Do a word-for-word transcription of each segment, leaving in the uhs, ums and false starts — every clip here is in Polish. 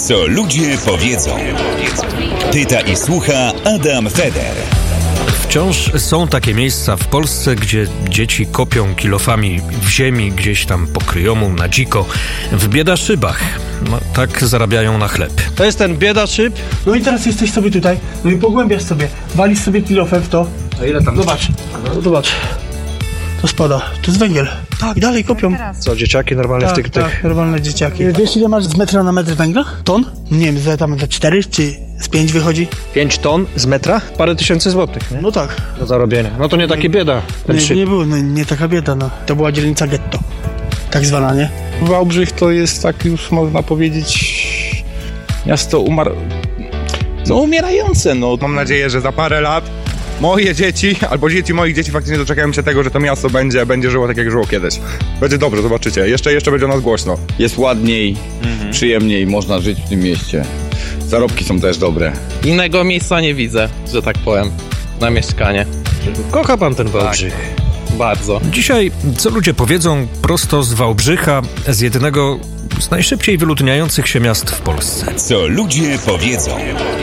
Co ludzie powiedzą. Pyta i słucha Adam Feder. Wciąż są takie miejsca w Polsce, gdzie dzieci kopią kilofami w ziemi, gdzieś tam po kryjomu, na dziko, w biedaszybach. No, tak zarabiają na chleb. To jest ten biedaszyb. No i teraz jesteś sobie tutaj, no i pogłębiasz sobie, walisz sobie kilofem w to. A ile tam? Zobacz, no, zobacz. To spada, to jest węgiel. Tak, dalej kopią. Co, dzieciaki normalnie Tak, w tych... tak, tych... normalne dzieciaki. Wiesz ile masz z metra na metr węgla? Ton? Nie wiem, za tam za cztery czy z pięć wychodzi? pięć ton z metra? Parę tysięcy złotych, nie? No tak. Do zarobienia. No to nie takie bieda. Ten Nie, szyb. nie było, no, nie taka bieda, no. To była dzielnica getto. Tak zwana, nie? Wałbrzych to jest tak już można powiedzieć miasto umar... no umierające, no. Mam nadzieję, że za parę lat moje dzieci, albo dzieci moich dzieci faktycznie doczekają się tego, że to miasto będzie, będzie żyło tak jak żyło kiedyś. Będzie dobrze, zobaczycie. Jeszcze, jeszcze będzie o nas głośno. Jest ładniej, mhm. przyjemniej, można żyć w tym mieście. Zarobki są też dobre. Innego miejsca nie widzę, że tak powiem, na mieszkanie. Kocha pan ten Wałbrzych? Tak, bardzo. Dzisiaj, co ludzie powiedzą, prosto z Wałbrzycha, z jednego z najszybciej wyludniających się miast w Polsce. Co ludzie powiedzą.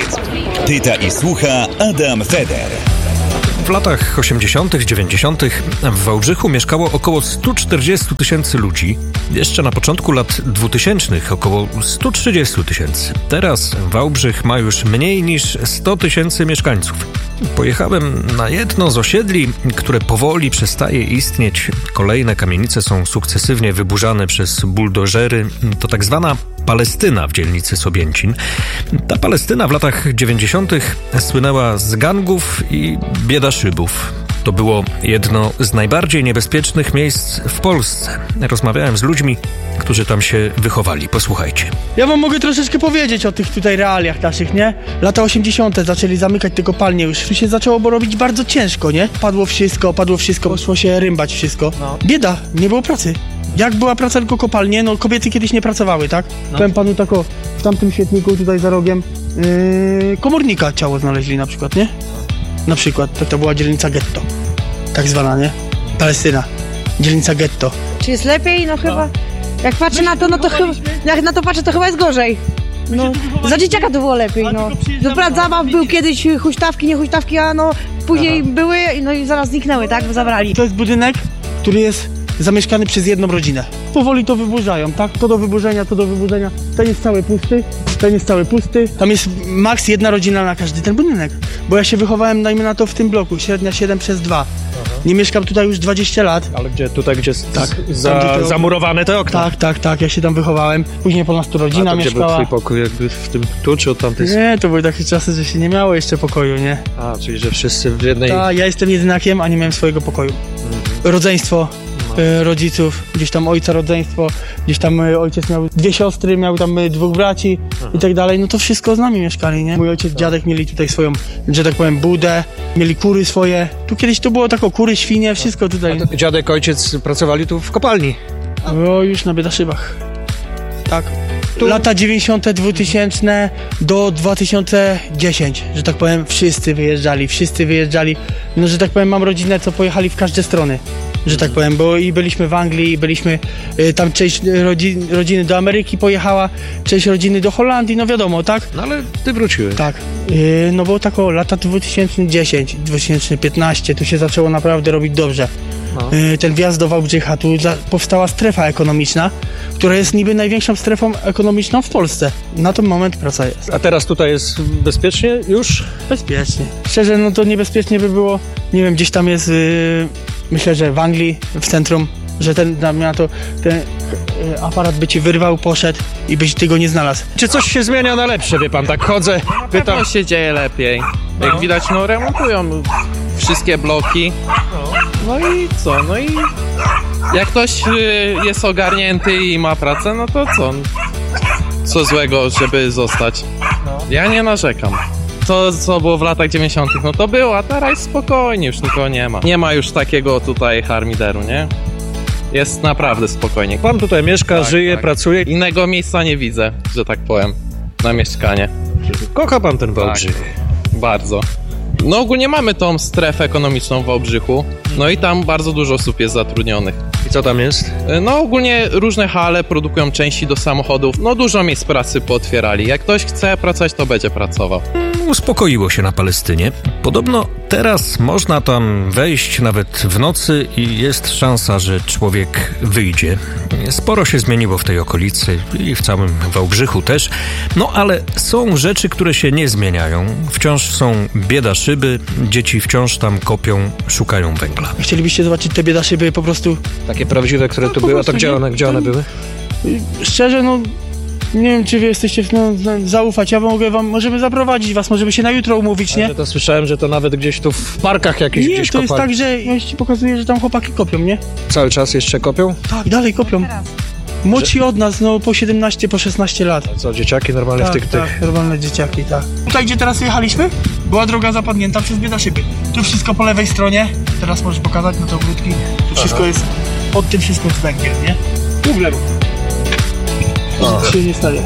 Pyta i słucha Adam Feder. W latach osiemdziesiątych, dziewięćdziesiątych w Wałbrzychu mieszkało około sto czterdzieści tysięcy ludzi. Jeszcze na początku lat dwutysięcznych około sto trzydzieści tysięcy. Teraz Wałbrzych ma już mniej niż sto tysięcy mieszkańców. Pojechałem na jedno z osiedli, które powoli przestaje istnieć. Kolejne kamienice są sukcesywnie wyburzane przez buldożery. To tak zwana Palestyna w dzielnicy Sobięcin. Ta Palestyna w latach dziewięćdziesiątych słynęła z gangów i biedaszybów. To było jedno z najbardziej niebezpiecznych miejsc w Polsce. Rozmawiałem z ludźmi, którzy tam się wychowali. Posłuchajcie. Ja wam mogę troszeczkę powiedzieć o tych tutaj realiach naszych, nie? Lata osiemdziesiąte zaczęli zamykać te kopalnie, już tu się zaczęło robić bardzo ciężko, nie? Padło wszystko, padło wszystko, poszło się rymbać wszystko. No. Bieda, nie było pracy. Jak była praca tylko kopalnie, no kobiety kiedyś nie pracowały, tak? No. Powiem panu tak o, w tamtym świetniku tutaj za rogiem yy, komornika ciało znaleźli na przykład, nie? Na przykład, to, to była dzielnica getto, tak zwana, nie? Palestyna, dzielnica getto. Czy jest lepiej? No chyba, jak patrzę na to, no to chyba, jak na to patrzę, to chyba jest gorzej. No, za dzieciaka to było lepiej, no. Dobra, zabaw był kiedyś, huśtawki, nie huśtawki, a no później Aha. były, no i zaraz zniknęły, tak? Bo zabrali. To jest budynek, który jest zamieszkany przez jedną rodzinę. Powoli to wyburzają, tak? To do wyburzenia, to do wyburzenia. Ten jest cały pusty, ten jest cały pusty. Tam jest maks jedna rodzina na każdy ten budynek. Bo ja się wychowałem, dajmy na to, w tym bloku, średnia siedem przez dwa. Nie mieszkam tutaj już dwadzieścia lat. Ale gdzie? Tutaj, gdzie tak, za, zamurowane te okna? Tak, tak, tak, ja się tam wychowałem. Później po nas tu rodzina A to mieszkała. gdzie był twój pokój? Jakby w tym tu, czy od tamtej? Nie, to były takie czasy, że się nie miało jeszcze pokoju, nie? A, czyli że wszyscy w jednej... Tak, ja jestem jedynakiem, a nie miałem swojego pokoju. Mhm. Rodzeństwo. Rodziców, gdzieś tam ojca rodzeństwo, gdzieś tam ojciec miał dwie siostry, miał tam dwóch braci Aha. i tak dalej, no to wszystko z nami mieszkali, nie? Mój ojciec, dziadek mieli tutaj swoją, że tak powiem, budę, mieli kury swoje, tu kiedyś to było tako, kury, świnie, wszystko tutaj. A to dziadek, ojciec pracowali tu w kopalni? O, już na biedaszybach. Tak. Tu? Lata dziewięćdziesiąte, dwutysięczne do dwa tysiące dziesiąte, że tak powiem, wszyscy wyjeżdżali, wszyscy wyjeżdżali, no że tak powiem, mam rodzinę, co pojechali w każde strony. Że tak powiem, bo i byliśmy w Anglii, i byliśmy y, tam część rodzin, rodziny do Ameryki pojechała, część rodziny do Holandii, no wiadomo, tak? No ale ty wróciłeś. Tak, y, no bo tak o lata dwa tysiące dziesiąte, dwa tysiące piętnaście, tu się zaczęło naprawdę robić dobrze. No. Y, ten wjazd do Wałbrzycha, tu za, powstała strefa ekonomiczna, która jest niby największą strefą ekonomiczną w Polsce. Na ten moment praca jest. A teraz tutaj jest bezpiecznie już? Bezpiecznie. Szczerze, no to niebezpiecznie by było, nie wiem, gdzieś tam jest... Y, Myślę, że w Anglii, w centrum, że ten, na to, ten y, aparat by ci wyrwał, poszedł i byś ty go nie znalazł. Czy coś się zmienia na lepsze, wie pan, tak chodzę, na pytam. Pewno się dzieje lepiej. No. Jak widać, no remontują wszystkie bloki. No i co, no i jak ktoś y, jest ogarnięty i ma pracę, no to co? Co złego, żeby zostać? Ja nie narzekam. To, co było w latach dziewięćdziesiątych, no to było, a teraz spokojnie, już nikogo nie ma. Nie ma już takiego tutaj harmideru, nie? Jest naprawdę spokojnie. Pan tutaj mieszka, tak, żyje, tak. pracuje. Innego miejsca nie widzę, że tak powiem, na mieszkanie. Kocha pan ten Wałbrzych? Tak, bardzo. No ogólnie mamy tą strefę ekonomiczną w Wałbrzychu, no i tam bardzo dużo osób jest zatrudnionych. I co tam jest? No ogólnie różne hale produkują części do samochodów, no dużo miejsc pracy pootwierali. Jak ktoś chce pracować, to będzie pracował. Uspokoiło się na Palestynie. Podobno teraz można tam wejść nawet w nocy i jest szansa, że człowiek wyjdzie. Sporo się zmieniło w tej okolicy i w całym Wałbrzychu też. No ale są rzeczy, które się nie zmieniają. Wciąż są bieda szyby, dzieci wciąż tam kopią, szukają węgla. Chcielibyście zobaczyć te bieda szyby po prostu... Takie prawdziwe, które No, tu po były, a to prostu gdzie nie- one, gdzie one były? Szczerze, no... Nie wiem, czy wy jesteście w no, zaufać. Ja mogę wam, możemy zaprowadzić was, możemy się na jutro umówić, nie? Ale to słyszałem, że to nawet gdzieś tu w parkach jakichś Nie, gdzieś to jest kopali. tak, że ja ci pokazuję, że tam chłopaki kopią, nie? Cały czas jeszcze kopią? Tak, dalej kopią. Młodsi od nas, no po siedemnaście, po szesnaście lat. Co, dzieciaki normalnie Tak, w tych, tych... tak, normalne dzieciaki, tak. Tutaj, gdzie teraz jechaliśmy, była droga zapadnięta przez bieda szyby. Tu wszystko po lewej stronie, teraz możesz pokazać na to ogródki. Tu wszystko jest, pod tym wszystko jest węgiel, nie? Tu w lewo. Nic się nie staje.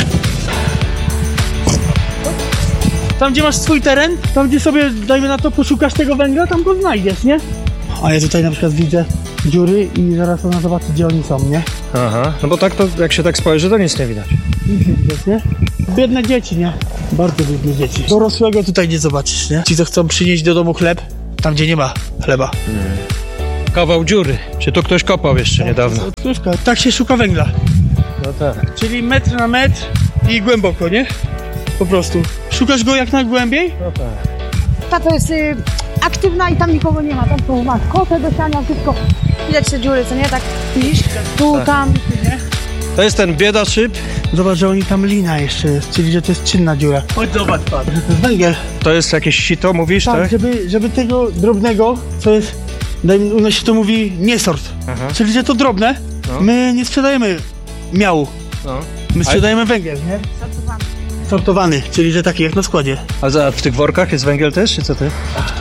Tam, gdzie masz swój teren, tam, gdzie sobie, dajmy na to, poszukasz tego węgla, tam go znajdziesz, nie? A ja tutaj na przykład widzę dziury i zaraz ona zobaczy, gdzie oni są, nie? Aha, no bo tak to, jak się tak spojrzy, to nic nie widać. Nic nie widać, nie? Biedne dzieci, nie? Bardzo biedne dzieci. Dorosłego tutaj nie zobaczysz, nie? Ci, co chcą przynieść do domu chleb, tam, gdzie nie ma chleba. Kawał dziury. Czy tu ktoś kopał jeszcze niedawno? Troszkę. Tak się szuka węgla. No tak. Czyli metr na metr i głęboko, nie? Po prostu. Szukasz go jak najgłębiej? No tak. Ta to jest y, aktywna i tam nikogo nie ma. Tam to ma kotę do siania, wszystko. Widać te dziury, co nie? Tak widzisz? Tu, Tak. tam. To jest ten bieda szyb. Zobacz, że oni tam lina jeszcze jest, czyli że to jest czynna dziura. Chodź zobacz, pan. To jest węgiel. To jest jakieś sito, mówisz, tak? Tak, żeby, żeby tego drobnego, co jest, daj mi- u nas się to mówi niesort, Aha. czyli że to drobne, No. my nie sprzedajemy miału, No. my sprzedajemy węgiel, nie? Sortowany, czyli że taki jak na składzie. A za, w tych workach jest węgiel też, czy co ty?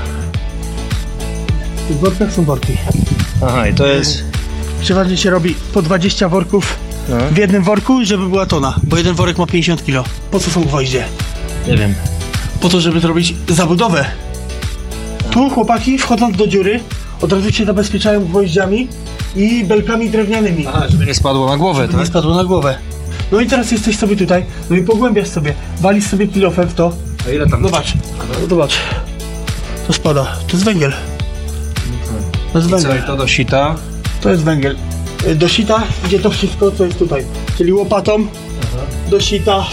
W tych workach są worki. Aha, i to jest... Przeważnie się robi po dwadzieścia worków No. w jednym worku, żeby była tona, bo jeden worek ma pięćdziesiąt kilo. Po co są gwoździe? Nie wiem. Po to, żeby zrobić zabudowę. Tu chłopaki, wchodząc do dziury, od razu się zabezpieczają gwoździami i belkami drewnianymi. Aha, żeby nie spadło na głowę, Żeby tak? nie spadło na głowę. No i teraz jesteś sobie tutaj, no i pogłębiasz sobie, walisz sobie kilofem w to. A ile tam? Zobacz, zobacz. To spada, to jest węgiel. To jest Co, i węgiel. to do sita? To jest węgiel. Y, Do sita idzie to wszystko, co jest tutaj. Czyli łopatą, do sita,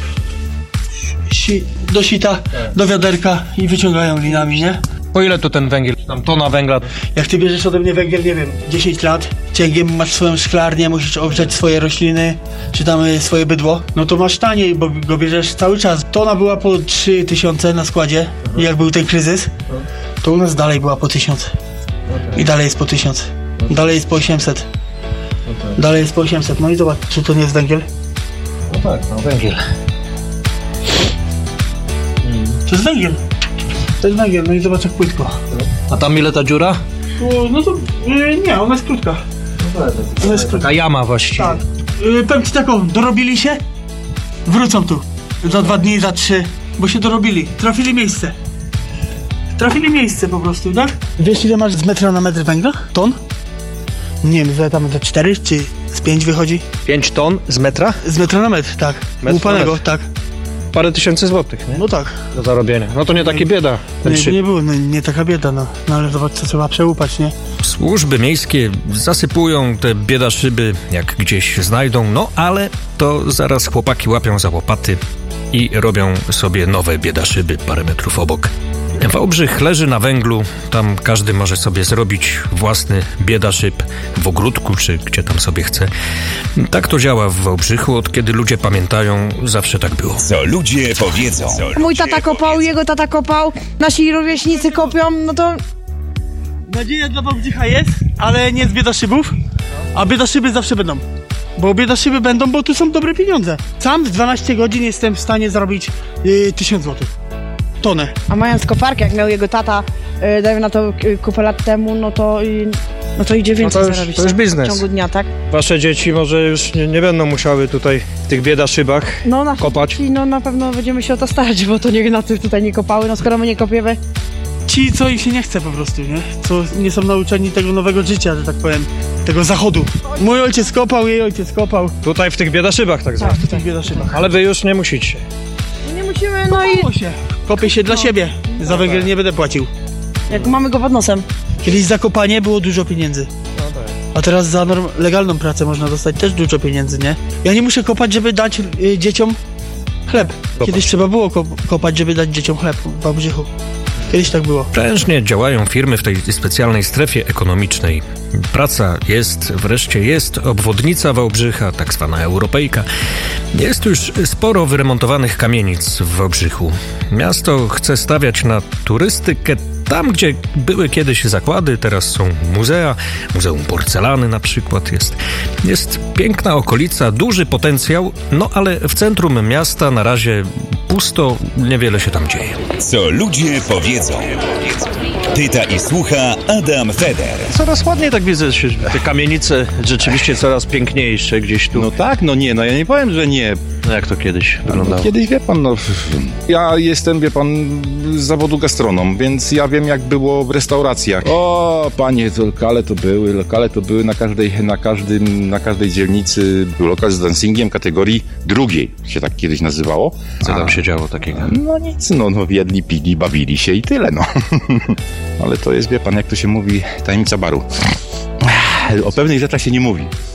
si, do sita, do wiaderka i wyciągają linami, nie? Po ile to ten węgiel? Tam tona węgla. Jak ty bierzesz ode mnie węgiel, nie wiem, dziesięć lat, cięgiem masz swoją szklarnię, musisz ogrzać swoje rośliny, czy tam y, swoje bydło, no to masz taniej, bo go bierzesz cały czas. Tona była po trzy tysiące na składzie, i jak był ten kryzys, to u nas dalej była po tysiąc. I dalej jest po tysiąc. Dalej jest po osiemset. Dalej jest po osiemset. No i zobacz, czy to nie jest węgiel? No tak, no węgiel. To jest węgiel. To jest węgiel, no i zobacz jak płytko. A tam ile ta dziura? O, no to y, nie, ona jest krótka. Ona jest krótka. Taka jama właściwie. Tak. Y, powiem ci taką, dorobili się, wrócą tu. Za dwa dni, za trzy, bo się dorobili. Trafili miejsce. Trafili miejsce po prostu, tak? Wiesz ile masz z metra na metr węgla? Ton? Nie wiem, za tam za cztery czy z pięć wychodzi? pięć ton z metra? Z metra na metr, tak. na Łupanego, metr. tak. Parę tysięcy złotych, nie? No tak. Do zarobienia. No to nie takie bieda. Ten Nie, szyb. nie było, no, nie taka bieda, no. No ale zobacz, co trzeba przełupać, nie? Służby miejskie zasypują te bieda szyby, jak gdzieś znajdą, no ale to zaraz chłopaki łapią za łopaty i robią sobie nowe bieda szyby parę metrów obok. Wałbrzych leży na węglu, tam każdy może sobie zrobić własny bieda szyb w ogródku, czy gdzie tam sobie chce. Tak to działa w Wałbrzychu, od kiedy ludzie pamiętają, zawsze tak było. Co ludzie powiedzą. Mój tata kopał, jego tata kopał, nasi rówieśnicy kopią, no to Nadzieja dla Wałbrzycha jest, ale nie z biedaszybów, a biedaszyby zawsze będą. Bo biedaszyby będą, bo tu są dobre pieniądze. Sam w dwanaście godzin jestem w stanie zarobić yy, tysiąc złotych. Tonę. A mając koparkę, jak miał jego tata, y, dajmy na to y, kupę lat temu, no to y, No to idzie więcej No to już- zarobić to już tak? biznes. w ciągu dnia, tak? Wasze dzieci może już nie, nie będą musiały tutaj w tych biedaszybach No na kopać. no na pewno będziemy się o to starać, bo to niech na tym tutaj nie kopały, no skoro my nie kopiemy. Ci, co im się nie chce po prostu, nie? Co nie są nauczeni tego nowego życia, że tak powiem, tego zachodu. Mój ojciec kopał, jej ojciec kopał. Tutaj w tych biedaszybach tak Tak, zwanych. w tych biedaszybach. Ale wy już nie musicie. No nie musimy, no i Kopało się. Kopię się dla siebie. Za węgiel nie będę płacił. jak mamy go pod nosem. Kiedyś za kopanie było dużo pieniędzy. A teraz za norm- legalną pracę można dostać też dużo pieniędzy, nie? Ja nie muszę kopać, żeby dać y, dzieciom chleb. Kiedyś trzeba było ko- kopać, żeby dać dzieciom chleb w Wałbrzychu. Kiedyś tak było. Prężnie działają firmy w tej specjalnej strefie ekonomicznej. Praca jest, wreszcie jest, obwodnica Wałbrzycha, tak zwana Europejka. Jest już sporo wyremontowanych kamienic w Wałbrzychu. Miasto chce stawiać na turystykę tam, gdzie były kiedyś zakłady, teraz są muzea, Muzeum Porcelany na przykład jest. Jest piękna okolica, duży potencjał, no ale w centrum miasta na razie pusto, niewiele się tam dzieje. Co ludzie powiedzą. Pyta i słucha Adam Feder. Coraz ładniej tak widzę, się, te kamienice rzeczywiście coraz piękniejsze gdzieś tu. No tak, no nie, no ja nie powiem, że nie. No jak to kiedyś wyglądało? Kiedyś, wie pan, no, ja jestem, wie pan, z zawodu gastronom, więc ja wiem, jak było w restauracjach. O, panie, to lokale to były, lokale to były na każdej, na każdym, na każdej dzielnicy. Był lokal z dancingiem kategorii drugiej, się tak kiedyś nazywało. Co tam A, się działo takiego? No nic, no, no jedli, pili, bawili się i tyle, no. Ale to jest, wie pan, jak to się mówi, tajemnica baru. O pewnych rzeczach się nie mówi.